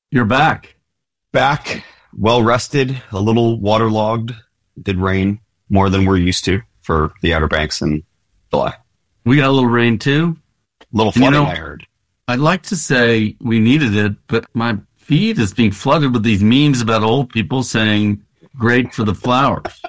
You're back. Back, well rested, a little waterlogged. It did rain more than we're used to for the Outer Banks in July. We got a little rain too. A little flooding, I heard. I'd like to say we needed it, but my feed is being flooded with these memes about old people saying, great for the flowers.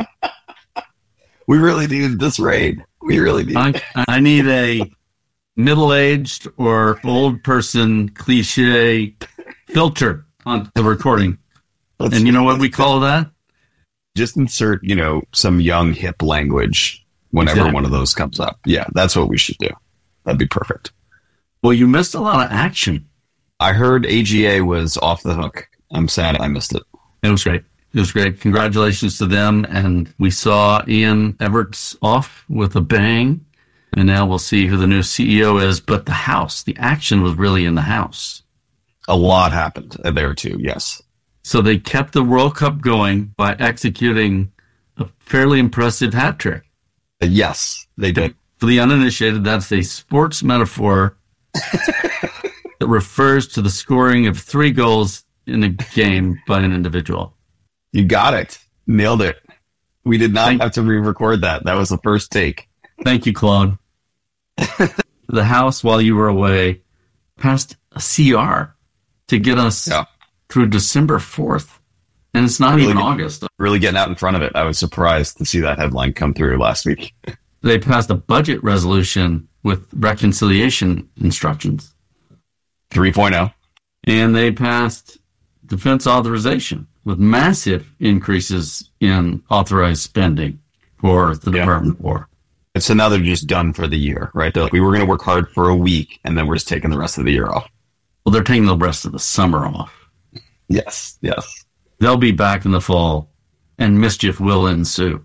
We really needed this rain. We really need. I need a middle-aged or old person cliche filter on the recording. And you know what we call that? Just insert, some young hip language whenever one of those comes up. Yeah, that's what we should do. That'd be perfect. Well, you missed a lot of action. I heard AGA was off the hook. I'm sad I missed it. It was great. It was great. Congratulations to them. And we saw Ian Everts off with a bang. And now we'll see who the new CEO is. But the action was really in the House. A lot happened there too, yes. So they kept the World Cup going by executing a fairly impressive hat trick. Yes, they did. For the uninitiated, that's a sports metaphor that refers to the scoring of 3 goals in a game by an individual. You got it. Nailed it. We did not have to re-record that. That was the first take. Thank you, Claude. The House, while you were away, passed a CR to get us through December 4th. And it's not even August. Really getting out in front of it. I was surprised to see that headline come through last week. They passed a budget resolution with reconciliation instructions. 3.0. And they passed defense authorization with massive increases in authorized spending for the Department of War. So now they're just done for the year, right? They're like, we were going to work hard for a week, and then we're just taking the rest of the year off. Well, they're taking the rest of the summer off. Yes. They'll be back in the fall, and mischief will ensue.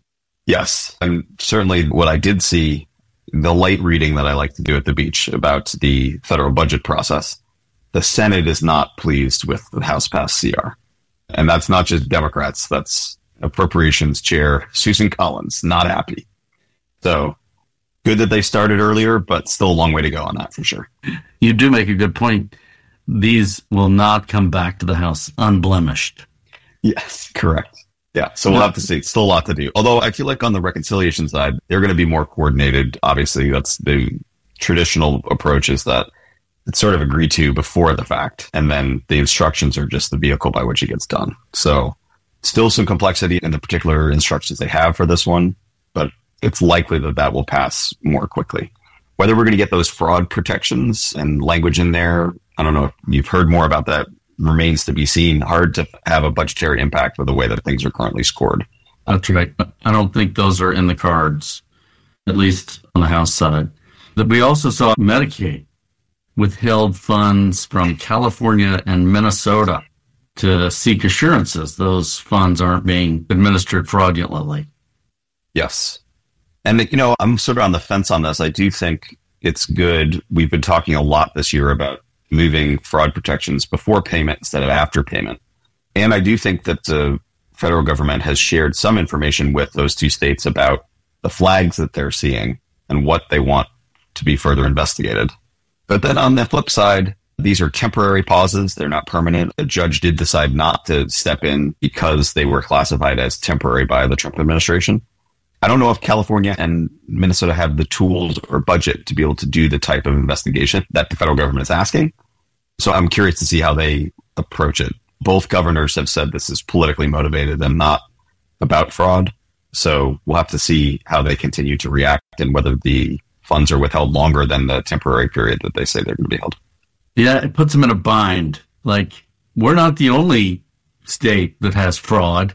Yes, and certainly what I did see, the light reading that I like to do at the beach about the federal budget process, the Senate is not pleased with the House-passed CR. And that's not just Democrats, that's Appropriations Chair Susan Collins, not happy. So good that they started earlier, but still a long way to go on that for sure. You do make a good point. These will not come back to the House unblemished. Yes, correct. Yeah, so we'll have to see. It's still a lot to do. Although I feel like on the reconciliation side, they're going to be more coordinated. Obviously, that's the traditional approach, is that it's sort of agreed to before the fact, and then the instructions are just the vehicle by which it gets done. So still some complexity in the particular instructions they have for this one, but it's likely that will pass more quickly. Whether we're going to get those fraud protections and language in there, I don't know if you've heard more about that, remains to be seen. Hard to have a budgetary impact with the way that things are currently scored. That's right. I don't think those are in the cards, at least on the House side. But we also saw Medicaid withheld funds from California and Minnesota to seek assurances those funds aren't being administered fraudulently. Yes. And, I'm sort of on the fence on this. I do think it's good. We've been talking a lot this year about moving fraud protections before payment instead of after payment. And I do think that the federal government has shared some information with those 2 states about the flags that they're seeing and what they want to be further investigated. But then on the flip side, these are temporary pauses. They're not permanent. A judge did decide not to step in because they were classified as temporary by the Trump administration. I don't know if California and Minnesota have the tools or budget to be able to do the type of investigation that the federal government is asking. So I'm curious to see how they approach it. Both governors have said this is politically motivated and not about fraud. So we'll have to see how they continue to react and whether the funds are withheld longer than the temporary period that they say they're going to be held. Yeah, it puts them in a bind. Like, we're not the only state that has fraud.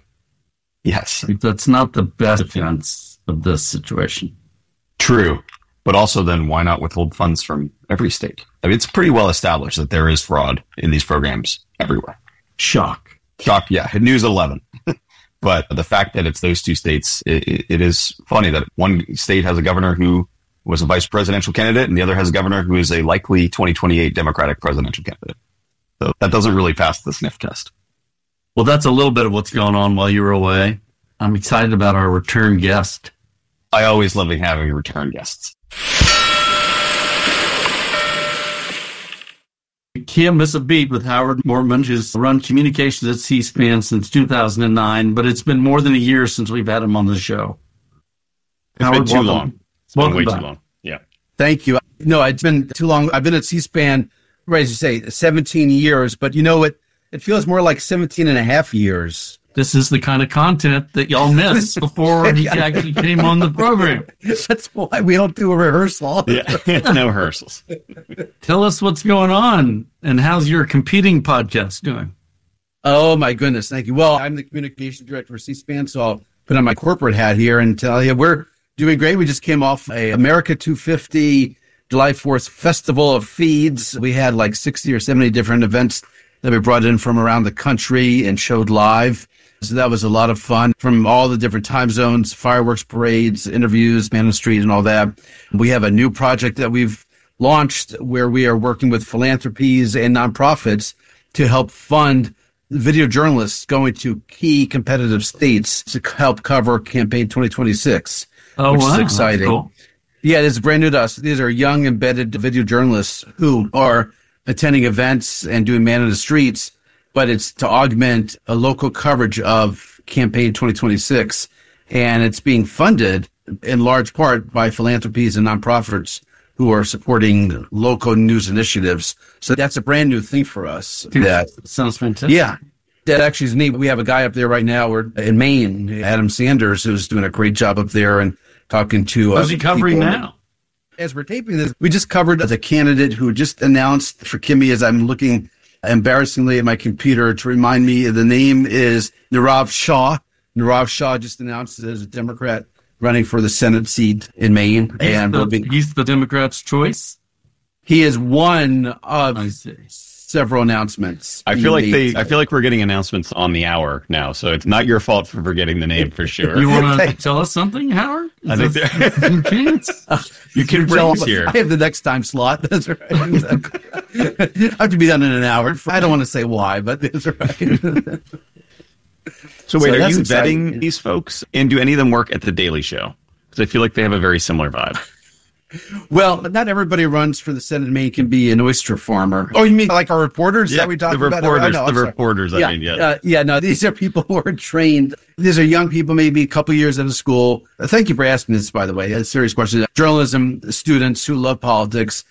Yes. That's not the best defense of this situation. True. But also then why not withhold funds from every state? I mean, it's pretty well established that there is fraud in these programs everywhere. Shock. Yeah. News at 11. But the fact that it's those 2 states, it is funny that one state has a governor who was a vice presidential candidate and the other has a governor who is a likely 2028 Democratic presidential candidate. So that doesn't really pass the sniff test. Well, that's a little bit of what's going on while you were away. I'm excited about our return guest. I always love having return guests. can't miss a beat with Howard Mortman, who's run communications at C-SPAN since 2009, but it's been more than a year since we've had him on the show. It's Howard, been too long. It's been way too long. Yeah. Thank you. No, it's been too long. I've been at C-SPAN, right, as you say, 17 years, but you know what? It feels more like 17 and a half years. This is the kind of content that y'all missed before he actually came on the program. That's why we don't do a rehearsal. Yeah, no rehearsals. Tell us what's going on and how's your competing podcast doing? Oh, my goodness. Thank you. Well, I'm the communication director for C-SPAN, so I'll put on my corporate hat here and tell you we're doing great. We just came off a America 250 July 4th Festival of Feeds. We had like 60 or 70 different events that we brought in from around the country and showed live. So that was a lot of fun from all the different time zones, fireworks parades, interviews, Man on the Street and all that. We have a new project that we've launched where we are working with philanthropies and nonprofits to help fund video journalists going to key competitive states to help cover campaign 2026, which is exciting. Cool. Yeah, it is brand new to us. These are young embedded video journalists who are attending events and doing Man on the Streets, but it's to augment a local coverage of campaign 2026. And it's being funded in large part by philanthropies and nonprofits who are supporting local news initiatives. So that's a brand new thing for us. That sounds fantastic. Yeah. That actually is neat. We have a guy up there right now in Maine, Adam Sanders, who's doing a great job up there and talking to Who's he covering now? As we're taping this, we just covered the candidate who just announced, forgive me as I'm looking embarrassingly at my computer to remind me, the name is Nirav Shah. Nirav Shah just announced as a Democrat running for the Senate seat in Maine. He's the Democrat's choice? He is one of several announcements. I feel like we're getting announcements on the hour now, so it's not your fault for forgetting the name for sure. You want to tell us something, Howard? I think you can bring us here. I have the next time slot. That's right. I have to be done in an hour. I don't want to say why, but that's right. So wait, are you vetting these folks? And do any of them work at The Daily Show? Because I feel like they have a very similar vibe. Well, not everybody who runs for the Senate in Maine can be an oyster farmer. Oh, you mean like our reporters that we talked about? The reporters, I mean, yeah. No, these are people who are trained. These are young people, maybe a couple years out of school. Thank you for asking this, by the way. It's a serious question. Journalism students who love politics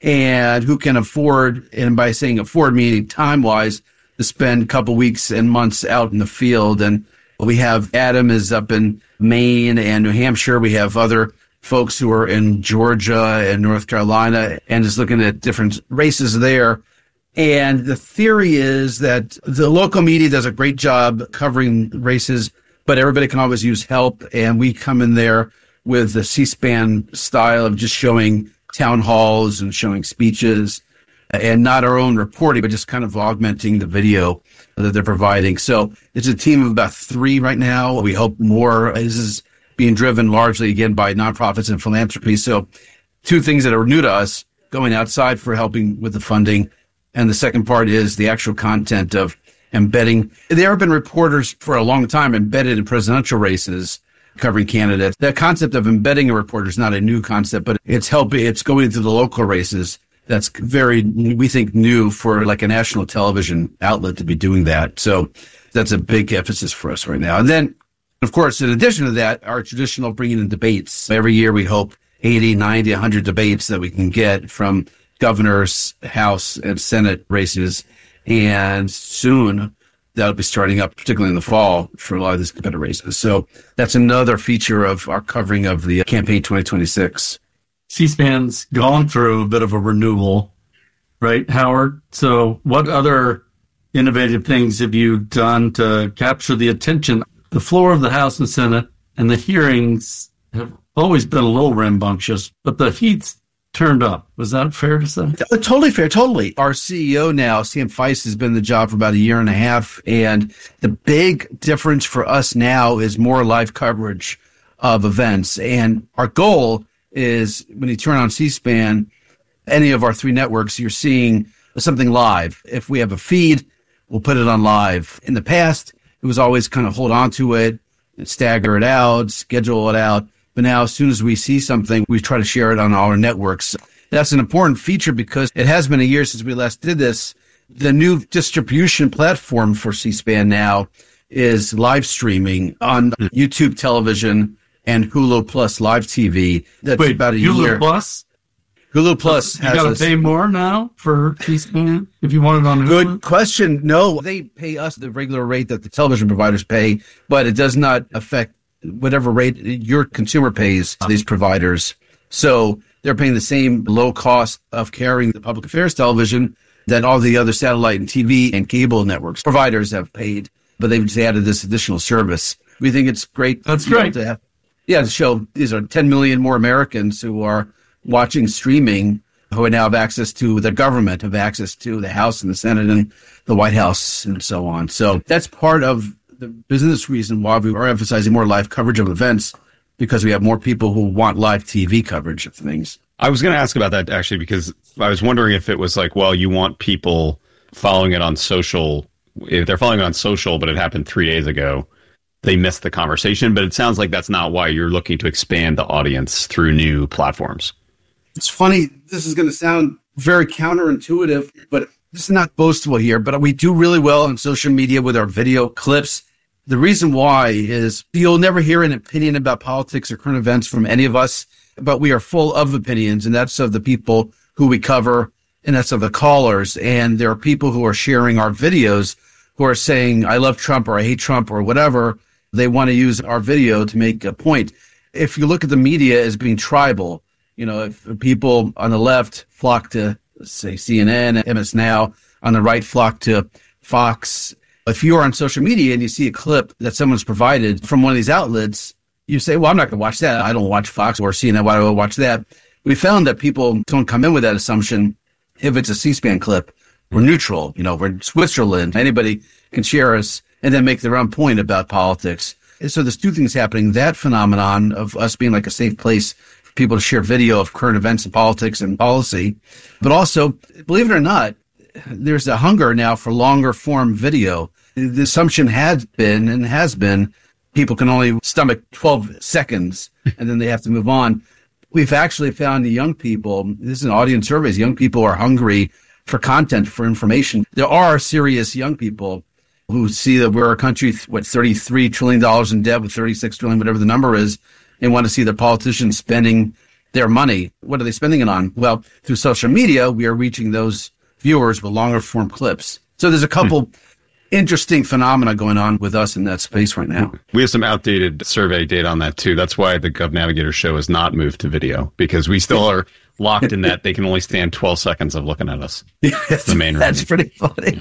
and who can afford, and by saying afford, meaning time-wise, to spend a couple weeks and months out in the field. And we have Adam is up in Maine and New Hampshire. We have other folks who are in Georgia and North Carolina and is looking at different races there. And the theory is that the local media does a great job covering races, but everybody can always use help. And we come in there with the C-SPAN style of just showing town halls and showing speeches and not our own reporting, but just kind of augmenting the video that they're providing. So it's a team of about 3 right now. We hope more. This is being driven largely, again, by nonprofits and philanthropy. So 2 things that are new to us, going outside for helping with the funding. And the second part is the actual content of embedding. There have been reporters for a long time embedded in presidential races covering candidates. That concept of embedding a reporter is not a new concept, but it's going into the local races. That's very, we think, new for like a national television outlet to be doing that. So that's a big emphasis for us right now. And then, of course, in addition to that, our traditional bringing in debates. Every year we hope 80, 90, 100 debates that we can get from governors, House, and Senate races. And soon that'll be starting up, particularly in the fall, for a lot of these competitive races. So that's another feature of our covering of the campaign 2026. C-SPAN's gone through a bit of a renewal, right, Howard? So what other innovative things have you done to capture the attention? The floor of the House and Senate and the hearings have always been a little rambunctious, but the heat's turned up. Was that fair to say? Totally fair, totally. Our CEO now, Sam Feist, has been in the job for about a year and a half, and the big difference for us now is more live coverage of events. And our goal is when you turn on C-SPAN, any of our 3 networks, you're seeing something live. If we have a feed, we'll put it on live. In the past, it was always kind of hold on to it, stagger it out, schedule it out. But now, as soon as we see something, we try to share it on all our networks. That's an important feature because it has been a year since we last did this. The new distribution platform for C-SPAN now is live streaming on YouTube television and Hulu Plus live TV. That's about a Hulu year. Plus? Hulu Plus You has got to pay more now for C-SPAN if you want it on Hulu? Good question. No, they pay us the regular rate that the television providers pay, but it does not affect whatever rate your consumer pays these providers. So they're paying the same low cost of carrying the public affairs television that all the other satellite and TV and cable networks providers have paid, but they've just added this additional service. We think it's great. That's great. To show these are 10 million more Americans who are watching streaming, who now have access to the government, have access to the House and the Senate and the White House and so on. So that's part of the business reason why we are emphasizing more live coverage of events, because we have more people who want live TV coverage of things. I was going to ask about that actually, because I was wondering if it was like, well, you want people following it on social. If they're following it on social, but it happened 3 days ago, they missed the conversation. But it sounds like that's not why you're looking to expand the audience through new platforms. It's funny. This is going to sound very counterintuitive, but this is not boastful here, but we do really well on social media with our video clips. The reason why is you'll never hear an opinion about politics or current events from any of us, but we are full of opinions, and that's of the people who we cover, and that's of the callers. And there are people who are sharing our videos who are saying, I love Trump or I hate Trump or whatever. They want to use our video to make a point. If you look at the media as being tribal, if people on the left flock to, say, CNN, MS Now, on the right flock to Fox. If you're on social media and you see a clip that someone's provided from one of these outlets, you say, well, I'm not going to watch that. I don't watch Fox or CNN. Why do I watch that? We found that people don't come in with that assumption. If it's a C-SPAN clip, we're neutral. We're in Switzerland. Anybody can share us and then make their own point about politics. And so there's two things happening. That phenomenon of us being like a safe place for people to share video of current events and politics and policy. But also, believe it or not, there's a hunger now for longer form video. The assumption has been people can only stomach 12 seconds and then they have to move on. We've actually found the young people, this is an audience survey, young people are hungry for content, for information. There are serious young people who see that we're a country, $33 trillion in debt with 36 trillion, whatever the number is, and want to see the politicians spending their money. What are they spending it on? Well, through social media, we are reaching those viewers with longer form clips. So there's a couple interesting phenomena going on with us in that space right now. We have some outdated survey data on that too. That's why the Gov Navigator show has not moved to video, because we still are locked in that they can only stand 12 seconds of looking at us. That's the main reason. That's pretty funny.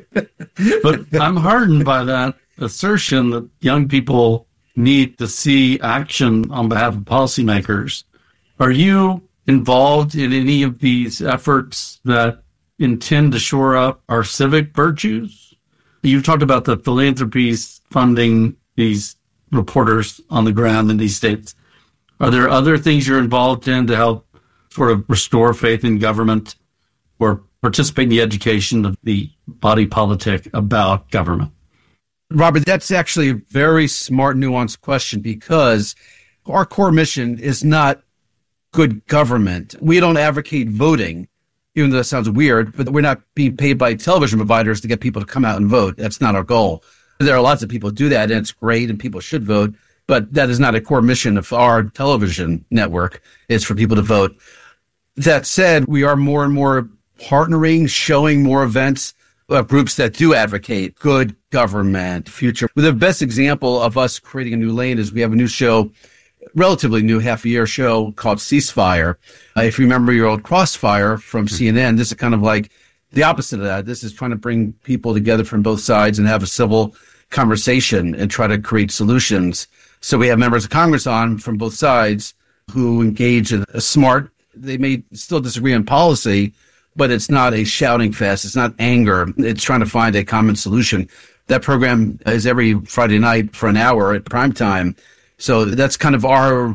But I'm hardened by that assertion that young people need to see action on behalf of policymakers. Are you involved in any of these efforts that intend to shore up our civic virtues? You talked about the philanthropies funding these reporters on the ground in these states. Are there other things you're involved in to help sort of restore faith in government or participate in the education of the body politic about government? Robert, that's actually a very smart, nuanced question, because our core mission is not good government. We don't advocate voting, even though that sounds weird, but we're not being paid by television providers to get people to come out and vote. That's not our goal. There are lots of people who do that, and it's great, and people should vote, but that is not a core mission of our television network. It's for people to vote. That said, we are more and more partnering, showing more events of groups that do advocate good government future. The best example of us creating a new lane is we have a new show, relatively new, half-a-year show called Ceasefire. If you remember your old Crossfire from CNN, this is kind of like the opposite of that. This is trying to bring people together from both sides and have a civil conversation and try to create solutions. So we have members of Congress on from both sides who engage in a smart, they may still disagree on policy, but it's not a shouting fest. It's not anger. It's trying to find a common solution. That program is every Friday night for an hour at prime time. So that's kind of our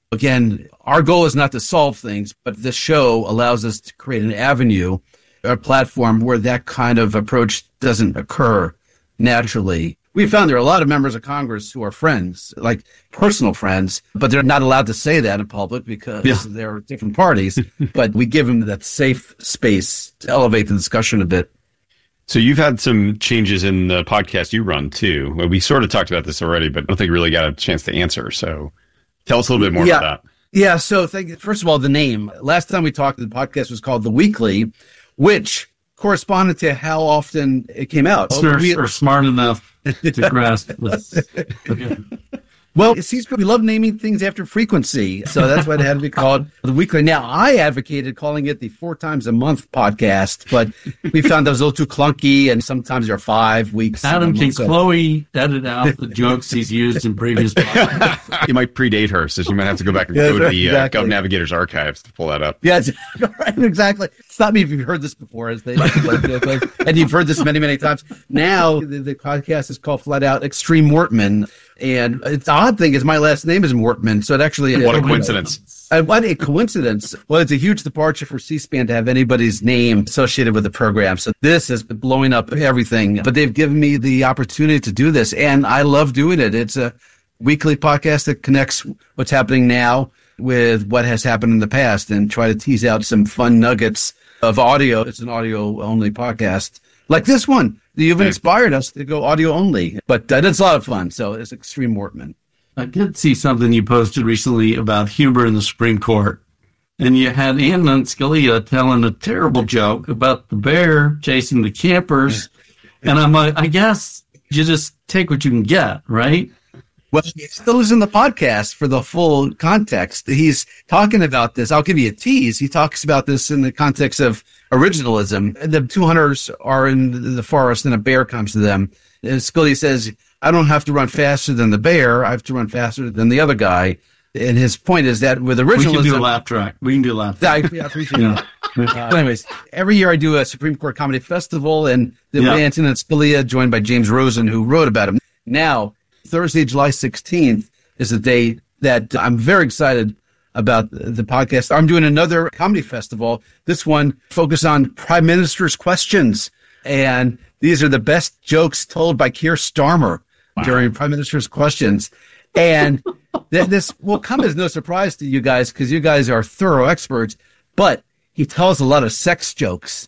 goal is not to solve things, but this show allows us to create an avenue, a platform where that kind of approach doesn't occur naturally. we found there are a lot of members of Congress who are friends, like personal friends, but they're not allowed to say that in public because they're different parties. But we give them that safe space to elevate the discussion a bit. So you've had some changes in the podcast you run too. We sort of talked about this already, but I don't think we really got a chance to answer. So tell us a little bit more about that. Yeah. So first of all, the name. Last time we talked, the podcast was called The Weekly, which corresponded to how often it came out. Listeners are smart enough to grasp this. Well, it seems we love naming things after frequency, so that's why it had to be called The Weekly. Now, I advocated calling it the 4 times a month podcast, but we found that was a little too clunky, and sometimes there are 5 weeks. Adam, can Chloe edit out the jokes he's used in previous podcasts? You might predate her, so you might have to go back and go to the Gov Navigator's archives to pull that up. Yes, right, exactly. Stop me if you've heard this before, as they and you've heard this many, many times. Now, the podcast is called flat out Extreme Mortman. And it's the odd thing is my last name is Mortman, so it actually what a coincidence! What a coincidence! Well, it's a huge departure for C-SPAN to have anybody's name associated with the program. So this has been blowing up everything. But they've given me the opportunity to do this, and I love doing it. It's a weekly podcast that connects what's happening now with what has happened in the past, and try to tease out some fun nuggets of audio. It's an audio-only podcast, like this one. You've inspired us to go audio only, but it's a lot of fun. So it's Extreme Mortman. I did see something you posted recently about humor in the Supreme Court. And you had Antonin Scalia telling a terrible joke about the bear chasing the campers. And I'm like, I guess you just take what you can get, right? Well, he still is in the podcast for the full context. He's talking about this. I'll give you a tease. He talks about this in the context of originalism. The 2 hunters are in the forest and a bear comes to them. And Scalia says, I don't have to run faster than the bear. I have to run faster than the other guy. And his point is that with originalism... We can do a laugh track. We can do a laugh track. I appreciate that. But anyways, every year I do a Supreme Court Comedy Festival, and Antonin Scalia, joined by James Rosen, who wrote about him. Now, Thursday, July 16th is the day that I'm very excited about the podcast. I'm doing another comedy festival. This one focused on Prime Minister's questions. And these are the best jokes told by Keir Starmer during Prime Minister's questions. And this will come as no surprise to you guys because you guys are thorough experts, but he tells a lot of sex jokes.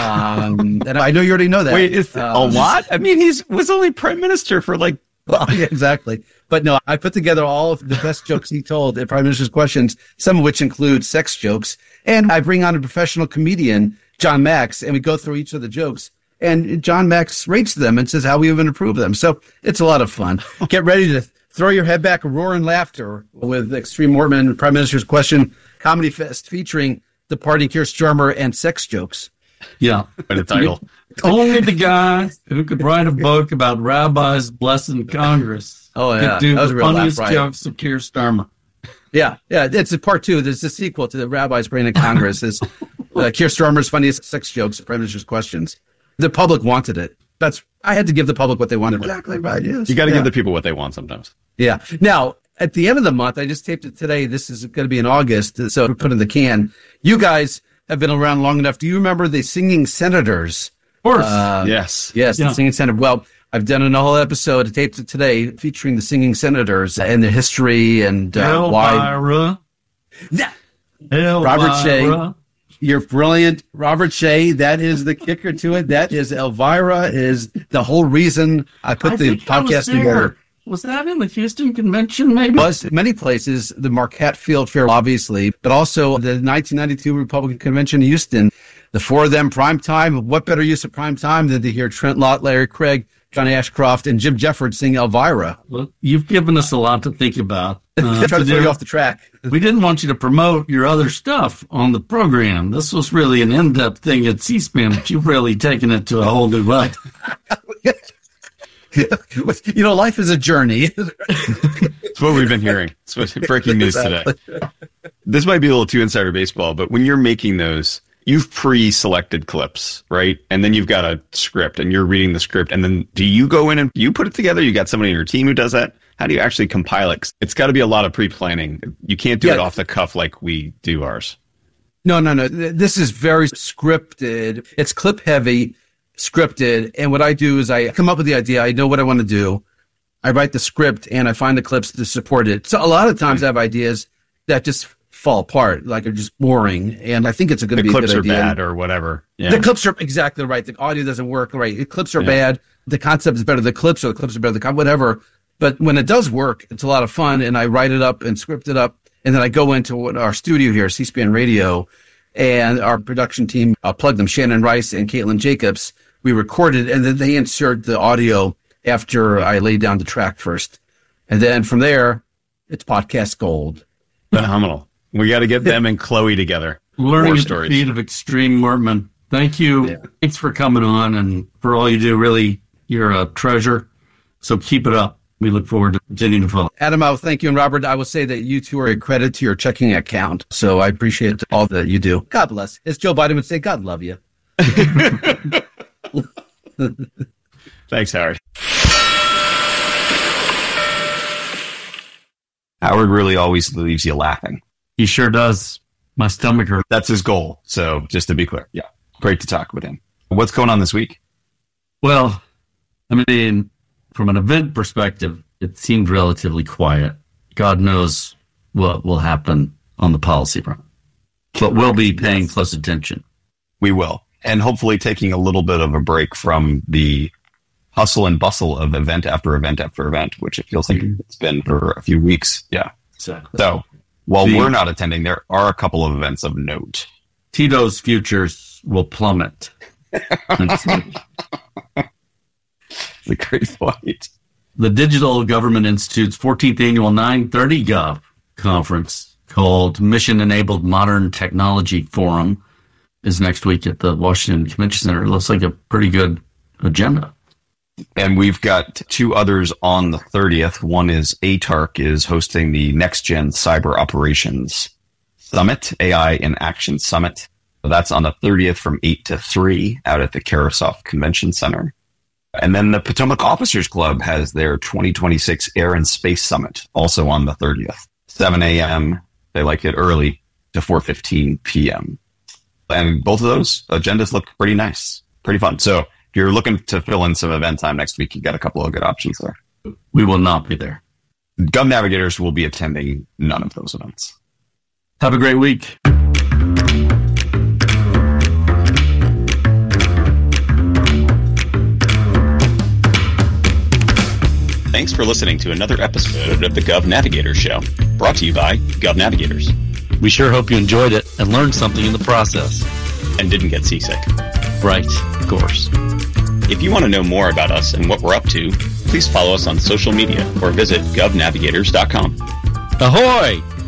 And I know you already know that. Wait, is a lot? I mean, was only Prime Minister for like... Well, yeah, exactly. But no, I put together all of the best jokes he told at Prime Minister's Questions, some of which include sex jokes. And I bring on a professional comedian, John Max, and we go through each of the jokes. And John Max rates them and says how we even improve them. So it's a lot of fun. Get ready to throw your head back, roar in laughter with Extreme Mortman, Prime Minister's Question, Comedy Fest featuring departing Keir Starmer and sex jokes. Yeah. By the title. Only the guy who could write a book about rabbis blessing Congress could do the funniest jokes of Keir Starmer. Yeah. It's a part 2. There's the sequel to the rabbis praying in Congress. Is Keir Starmer's funniest sex jokes, Prime Minister's Questions. The public wanted it. I had to give the public what they wanted. Exactly right. Yes. You got to give the people what they want sometimes. Yeah. Now, at the end of the month, I just taped it today. This is going to be in August, so we put it in the can. You guys have been around long enough. Do you remember the Singing Senators? Of course. Yes. Yes, the Singing Senator. Well, I've done a whole episode. I taped it today featuring the Singing Senators and their history and why. Robert Shea. You're brilliant. Robert Shea, that is the kicker to it. That is Elvira, is the whole reason I put the podcast together. Was that in the Houston convention, maybe? Was many places, the Marquette Field Fair, obviously, but also the 1992 Republican Convention in Houston. The 4 of them, prime time. What better use of prime time than to hear Trent Lott, Larry Craig, John Ashcroft, and Jim Jeffords sing Elvira? Well, you've given us a lot to think about. Try to throw you off the track. We didn't want you to promote your other stuff on the program. This was really an in-depth thing at C-SPAN, but you've really taken it to a whole new level. You know, life is a journey. It's what we've been hearing. It's breaking news today. This might be a little too insider baseball, but when you're making those, you've pre-selected clips, right? And then you've got a script and you're reading the script. And then do you go in and you put it together? You got somebody in your team who does that? How do you actually compile it? It's got to be a lot of pre-planning. You can't do it off the cuff like we do ours. No. This is very scripted. It's clip heavy. scripted. And what I do is I come up with the idea. I know what I want to do. I write the script and I find the clips to support it. So a lot of times I have ideas that just fall apart, like are just boring. And I think it's going to be a good idea. The clips are bad or whatever. Yeah. The clips are exactly right. The audio doesn't work right. The clips are bad. The concept is better. The clips are better. Whatever. But when it does work, it's a lot of fun. And I write it up and script it up. And then I go into our studio here, C-SPAN Radio, and our production team, I'll plug them, Shannon Rice and Caitlin Jacobs. We recorded, and then they insert the audio after I lay down the track first. And then from there, it's podcast gold. Phenomenal. We got to get them and Chloe together. Learning at the feet of Extreme Wortman. Thank you. Yeah. Thanks for coming on and for all you do. Really, you're a treasure. So keep it up. We look forward to continuing to follow. Adam, I will thank you. And Robert, I will say that you two are a credit to your checking account. So I appreciate all that you do. God bless. As Joe Biden would say, God love you. Thanks, Howard. Howard really always leaves you laughing. He sure does. My stomach hurts. That's his goal. So just to be clear, yeah, great to talk with him. What's going on this week? Well, I mean, from an event perspective, it seemed relatively quiet. God knows what will happen on the policy front. But we'll be paying close attention. We will. And hopefully taking a little bit of a break from the hustle and bustle of event after event after event, which it feels like it's been for a few weeks. Yeah. Exactly. So while we're not attending, there are a couple of events of note. Tito's futures will plummet. It's a great point. The Digital Government Institute's 14th annual 930 Gov conference called Mission Enabled Modern Technology Forum is next week at the Washington Convention Center. It looks like a pretty good agenda. And we've got two others on the 30th. One is ATARC is hosting the Next Gen Cyber Operations Summit, AI in Action Summit. That's on the 30th from 8 to 3 out at the Karasoff Convention Center. And then the Potomac Officers Club has their 2026 Air and Space Summit, also on the 30th, 7 a.m. They like it early to 4:15 p.m. And both of those agendas look pretty nice, pretty fun. So if you're looking to fill in some event time next week, you got a couple of good options there. We will not be there. Gov Navigators will be attending none of those events. Have a great week. Thanks for listening to another episode of the Gov Navigators Show, brought to you by Gov Navigators. We sure hope you enjoyed it and learned something in the process. And didn't get seasick. Right, of course. If you want to know more about us and what we're up to, please follow us on social media or visit govnavigators.com. Ahoy!